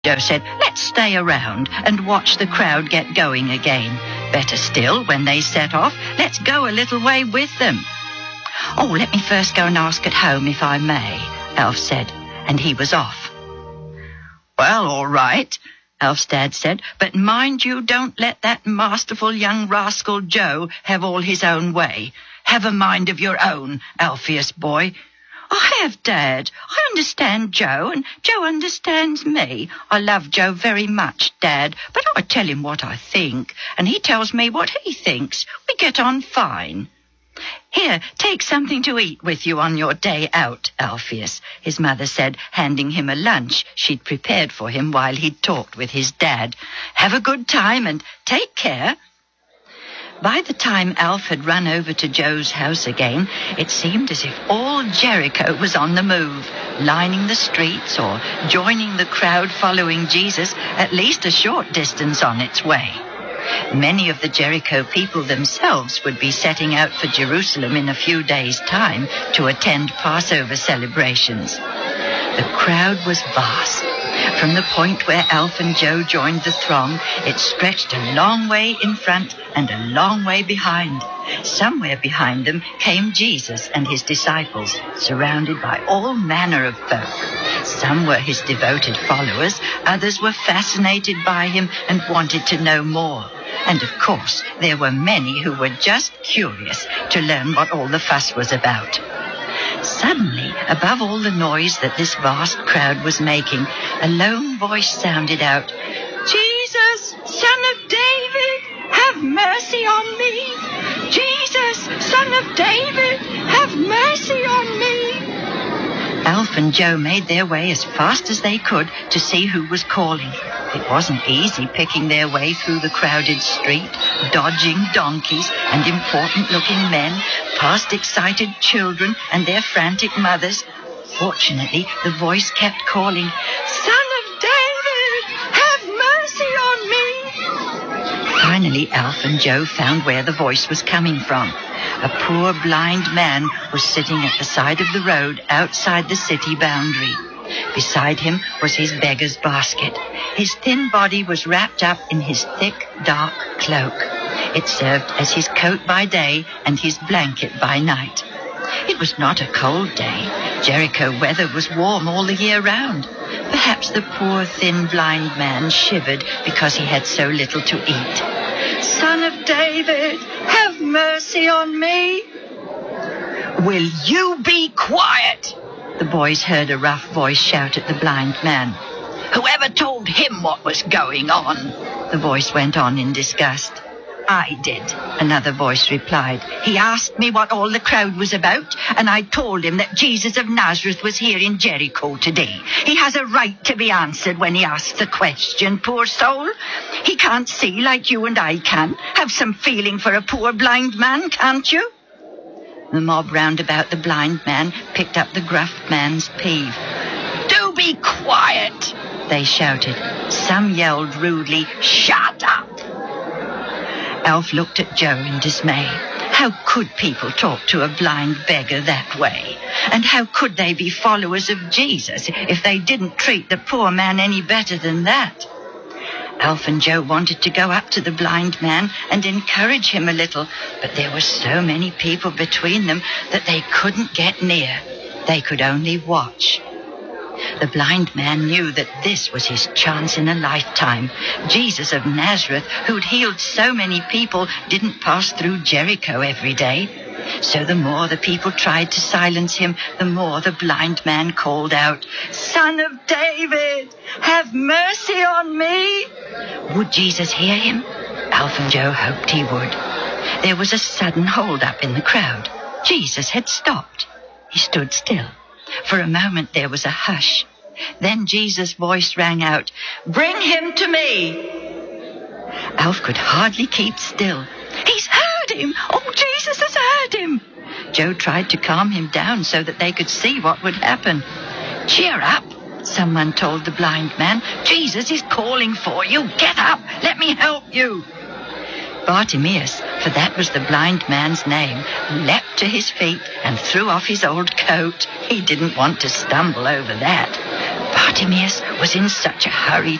Joe said, let's stay around and watch the crowd get going again. Better still, when they set off, let's go a little way with them. Oh, let me first go and ask at home if I may, Alf said, and he was off. Well, all right, Alf's dad said, but mind you don't let that masterful young rascal Joe have all his own way. Have a mind of your own, Alpheus boy. I have, Dad. I understand Joe, and Joe understands me. I love Joe very much, Dad, but I tell him what I think, and he tells me what he thinks. We get on fine. Here, take something to eat with you on your day out, Alpheus, his mother said, handing him a lunch she'd prepared for him while he'd talked with his dad. Have a good time and take care. By the time Alf had run over to Joe's house again, it seemed as if all Jericho was on the move, lining the streets or joining the crowd following Jesus at least a short distance on its way. Many of the Jericho people themselves would be setting out for Jerusalem in a few days' time to attend Passover celebrations. The crowd was vast. From the point where Alf and Joe joined the throng, it stretched a long way in front and a long way behind. Somewhere behind them came Jesus and his disciples, surrounded by all manner of folk. Some were his devoted followers, others were fascinated by him and wanted to know more. And of course, there were many who were just curious to learn what all the fuss was about. Suddenly, above all the noise that this vast crowd was making, a lone voice sounded out, Jesus, Son of David, have mercy on me. Jesus, Son of David, have mercy on me. Alf and Joe made their way as fast as they could to see who was calling. It wasn't easy picking their way through the crowded street, dodging donkeys and important-looking men, past excited children and their frantic mothers. Fortunately, the voice kept calling, Son of David, have mercy on me. Finally, Alf and Joe found where the voice was coming from. A poor blind man was sitting at the side of the road outside the city boundary. Beside him was his beggar's basket. His thin body was wrapped up in his thick, dark cloak. It served as his coat by day and his blanket by night. It was not a cold day. Jericho weather was warm all the year round. Perhaps the poor, thin, blind man shivered because he had so little to eat. Son of David, have mercy on me. Will you be quiet? The boys heard a rough voice shout at the blind man. Whoever told him what was going on? The voice went on in disgust. I did, another voice replied. He asked me what all the crowd was about, and I told him that Jesus of Nazareth was here in Jericho today. He has a right to be answered when he asks a question, poor soul. He can't see like you and I can. Have some feeling for a poor blind man, can't you? The mob round about the blind man picked up the gruff man's peeve. Do be quiet, they shouted. Some yelled rudely, shut up. Alf looked at Joe in dismay. How could people talk to a blind beggar that way? And how could they be followers of Jesus if they didn't treat the poor man any better than that? Alf and Joe wanted to go up to the blind man and encourage him a little, but there were so many people between them that they couldn't get near. They could only watch. The blind man knew that this was his chance in a lifetime. Jesus of Nazareth, who'd healed so many people, didn't pass through Jericho every day. So the more the people tried to silence him, the more the blind man called out, Son of David, have mercy on me. Would Jesus hear him? Alf and Joe hoped he would. There was a sudden hold-up in the crowd. Jesus had stopped. He stood still. For a moment there was a hush. Then Jesus' voice rang out, Bring him to me. Alf could hardly keep still. He's heard him. Oh, Jesus has heard him. Joe tried to calm him down so that they could see what would happen. Cheer up, someone told the blind man. Jesus is calling for you. Get up. Let me help you. Bartimaeus, for that was the blind man's name, leapt to his feet and threw off his old coat. He didn't want to stumble over that. Bartimaeus was in such a hurry